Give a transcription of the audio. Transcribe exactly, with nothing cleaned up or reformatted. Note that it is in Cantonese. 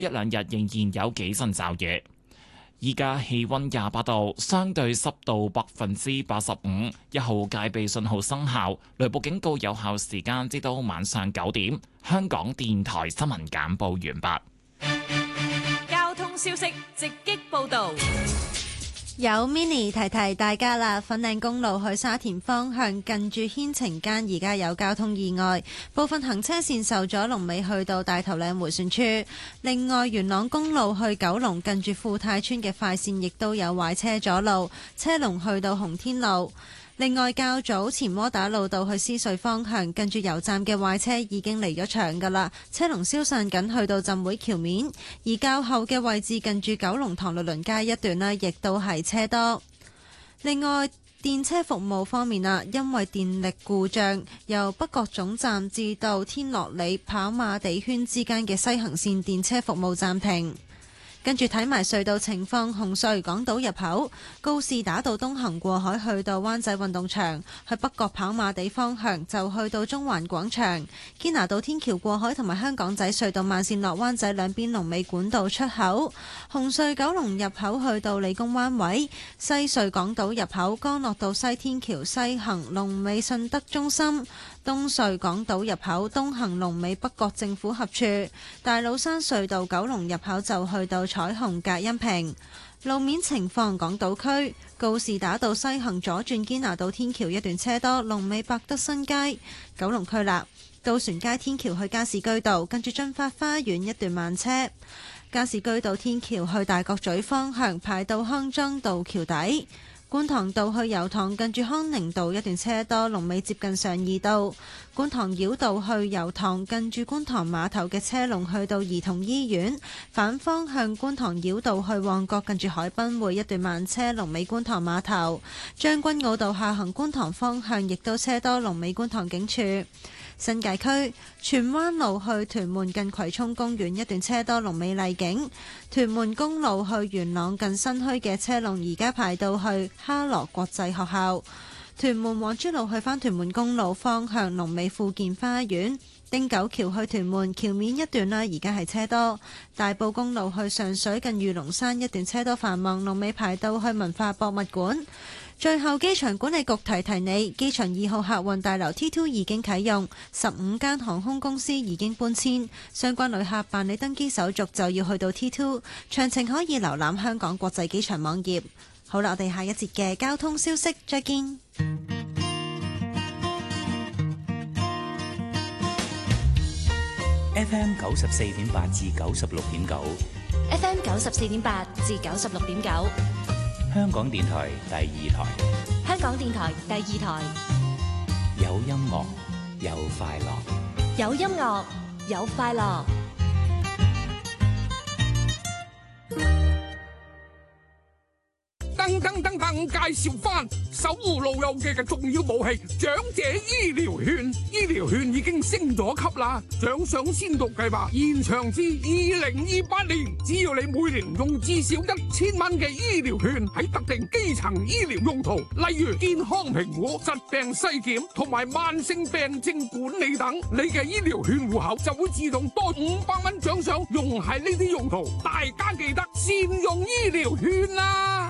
一兩日仍然有幾陣驟雨。依家氣溫廿八度，相對濕度百分之八十五，一號戒備信號生效，雷暴警告有效時間至到晚上九點。香港電台新聞簡報完畢。 交通消息直擊報道。 有 mini 提提大家啦，粉嶺公路去沙田方向近住牽晴間而家有交通意外，部分行車線受阻，龍尾去到大頭嶺迴旋處。另外元朗公路去九龍近住富泰村嘅快線亦都有壞車阻路，車龍去到洪天路。另外較早前窩打老道去獅隧方向近住油站嘅壞車已經離咗場㗎啦，車龍消散緊去到浸會橋面，而較後嘅位置近住九龍塘律倫街一段呢，亦都係車多。另外電車服務方面啊，因為電力故障，由北角總站至到天樂里跑馬地圈之間嘅西行線電車服務暫停。跟住睇埋隧道情況，紅隧港島入口告士打道東行過海去到灣仔運動場，去北角跑馬地方向就去到中環廣場。堅拿道天橋過海同埋香港仔隧道慢線落灣仔兩邊龍尾管道出口。紅隧九龍入口去到理工灣位，西隧港島入口干諾道西天橋西行龍尾信德中心。東隧港島入口東行龍尾北角政府合署，大老山隧道九龍入口就去到彩虹隔音屏。路面情況，港島區告士打道西行左轉堅拿道天橋一段車多，龍尾百德新街。九龍區啦，渡船街天橋去加士居道跟住駿發花園一段慢車。加士居道天橋去大角咀方向排到康莊道橋底。觀塘道去油塘近住康寧道一段車多，龍尾接近上二道。觀塘繞道去油塘近住觀塘碼頭嘅車龍去到兒童醫院。反方向觀塘繞道去旺角近住海濱匯一段慢車，龍尾觀塘碼頭。將軍澳道下行觀塘方向亦都車多，龍尾觀塘警署。新界區荃灣路去屯門近葵涌公園一段車多，龍尾麗景。屯門公路去元朗近新墟嘅車龍而家排到去哈羅國際學校。屯門黃珠路去返屯門公路方向龍尾富健花園。汀九橋去屯門橋面一段啦，而家係車多。大埔公路去上水近御龍山一段車多繁忙，龍尾排到去文化博物館。最後，機場管理局提提你，機場二號客運大樓 T 二 已經啟用，十五間航空公司已經搬遷，相關旅客辦理登機手續就要去到 T 二，詳情可以瀏覽香港國際機場網頁。好啦，我哋下一節嘅交通消息再見。 F M 九十四點八至九十六點九 F M 九十四點八至九十六點九， 香港電台第二台， 香港電台第二台， 有音樂有快樂， 有音樂有快樂。 噔噔噔噔，介紹翻守護老友記嘅重要武器——長者醫療券。醫療券已經升咗級啦，獎賞先導計劃延長至二零二八年。只要你每年用至少一千蚊嘅醫療券喺特定基層醫療用途，例如健康評估、疾病篩檢同埋慢性病症管理等，你嘅醫療券戶口就會自動多五百蚊獎賞，用喺呢啲用途。大家記得善用醫療券啦！